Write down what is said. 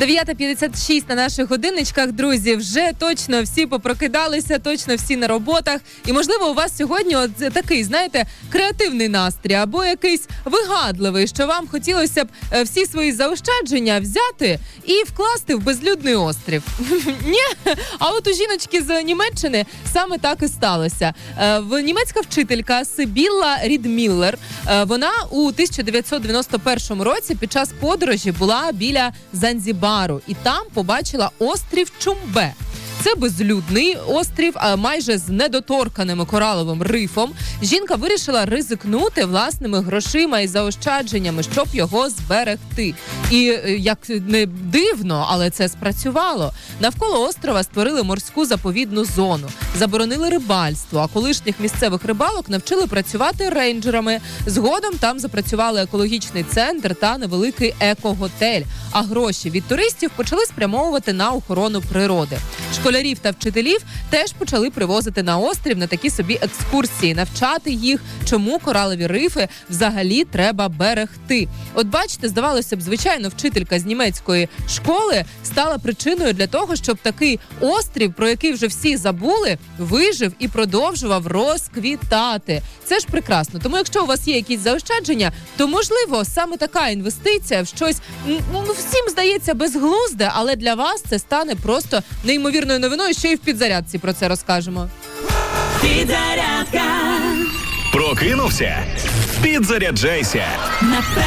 9:56 на наших годинничках, друзі. Вже точно всі попрокидалися, точно всі на роботах. І, можливо, у вас сьогодні от такий, знаєте, креативний настрій або якийсь вигадливий, що вам хотілося б всі свої заощадження взяти і вкласти в безлюдний острів. Ні? А от у жіночки з Німеччини саме так і сталося. Німецька вчителька Сибілла Рідміллер, вона у 1991 році під час подорожі була біля Занзібару і там побачила острів Чумбе. Це безлюдний острів, майже з недоторканим кораловим рифом. Жінка вирішила ризикнути власними грошима і заощадженнями, щоб його зберегти. І, як не дивно, але це спрацювало. Навколо острова створили морську заповідну зону, заборонили рибальство, а колишніх місцевих рибалок навчили працювати рейнджерами. Згодом там запрацювали екологічний центр та невеликий еко-готель, а гроші від туристів почали спрямовувати на охорону природи. Школярів та вчителів теж почали привозити на острів на такі собі екскурсії, навчати їх, чому коралові рифи взагалі треба берегти. От бачите, здавалося б, звичайно, вчителька з німецької школи стала причиною для того, щоб такий острів, про який вже всі забули, вижив і продовжував розквітати. Це ж прекрасно. Тому якщо у вас є якісь заощадження, то, можливо, саме така інвестиція в щось, всім здається, безглузде, але для вас це стане просто неймовірною новиною, ще й в підзарядці про це розкажемо. Підзарядка. Прокинувся? Підзаряджайся.